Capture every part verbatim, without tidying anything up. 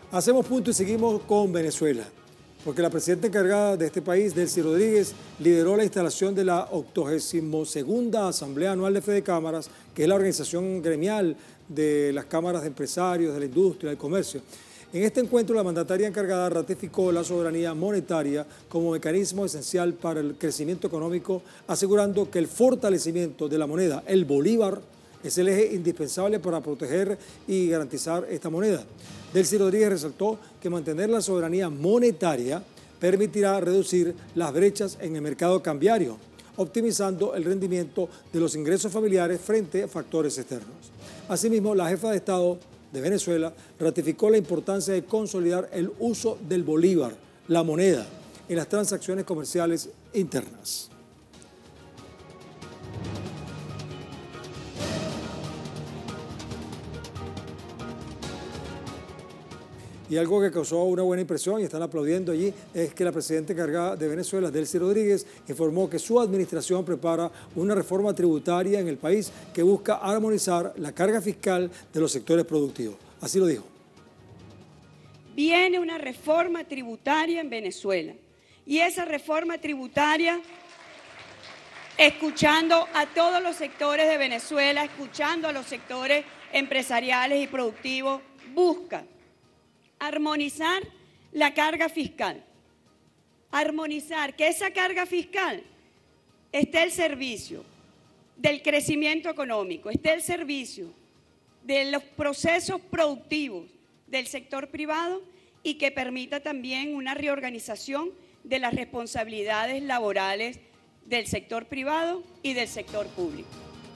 Hacemos punto y seguimos con Venezuela, porque la presidenta encargada de este país, Delcy Rodríguez, lideró la instalación de la octogésima segunda Asamblea Anual de Fede Cámaras, que es la organización gremial de las cámaras de empresarios, de la industria, del comercio. En este encuentro, la mandataria encargada ratificó la soberanía monetaria como mecanismo esencial para el crecimiento económico, asegurando que el fortalecimiento de la moneda, el bolívar, es el eje indispensable para proteger y garantizar esta moneda. Delcy Rodríguez resaltó que mantener la soberanía monetaria permitirá reducir las brechas en el mercado cambiario, optimizando el rendimiento de los ingresos familiares frente a factores externos. Asimismo, la jefa de Estado de Venezuela ratificó la importancia de consolidar el uso del bolívar, la moneda, en las transacciones comerciales internas. Y algo que causó una buena impresión y están aplaudiendo allí es que la presidenta encargada de Venezuela, Delcy Rodríguez, informó que su administración prepara una reforma tributaria en el país que busca armonizar la carga fiscal de los sectores productivos. Así lo dijo. Viene una reforma tributaria en Venezuela y esa reforma tributaria, escuchando a todos los sectores de Venezuela, escuchando a los sectores empresariales y productivos, busca armonizar la carga fiscal, armonizar que esa carga fiscal esté al servicio del crecimiento económico, esté al servicio de los procesos productivos del sector privado y que permita también una reorganización de las responsabilidades laborales del sector privado y del sector público.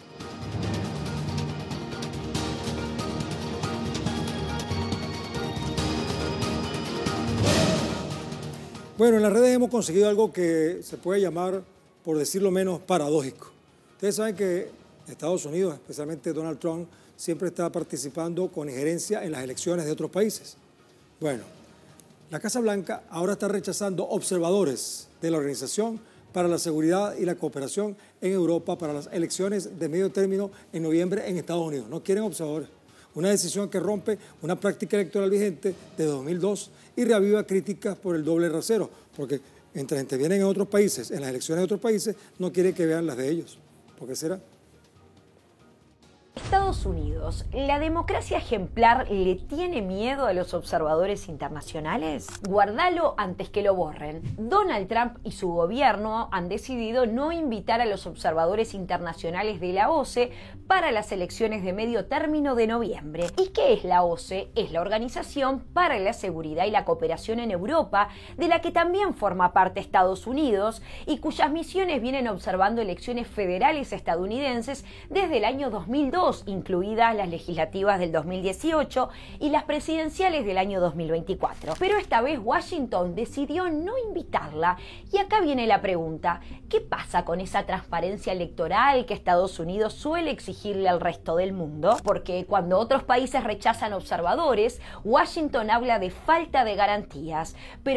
Bueno, en las redes hemos conseguido algo que se puede llamar, por decirlo menos, paradójico. Ustedes saben que Estados Unidos, especialmente Donald Trump, siempre está participando con injerencia en las elecciones de otros países. Bueno, la Casa Blanca ahora está rechazando observadores de la Organización para la Seguridad y la Cooperación en Europa para las elecciones de medio término en noviembre en Estados Unidos. No quieren observadores. Una decisión que rompe una práctica electoral vigente de dos mil dos y reaviva críticas por el doble rasero, porque mientras intervienen en otros países, en las elecciones de otros países, no quiere que vean las de ellos. ¿Por qué será? Estados Unidos, ¿la democracia ejemplar le tiene miedo a los observadores internacionales? Guardalo antes que lo borren. Donald Trump y su gobierno han decidido no invitar a los observadores internacionales de la O C E para las elecciones de medio término de noviembre. ¿Y qué es la O C E? Es la Organización para la Seguridad y la Cooperación en Europa, de la que también forma parte Estados Unidos y cuyas misiones vienen observando elecciones federales estadounidenses desde el año dos mil dos, incluidas las legislativas del dos mil dieciocho y las presidenciales del año dos mil veinticuatro. Pero esta vez Washington decidió no invitarla. Y acá viene la pregunta: ¿qué pasa con esa transparencia electoral que Estados Unidos suele exigirle al resto del mundo? Porque cuando otros países rechazan observadores, Washington habla de falta de garantías. Pero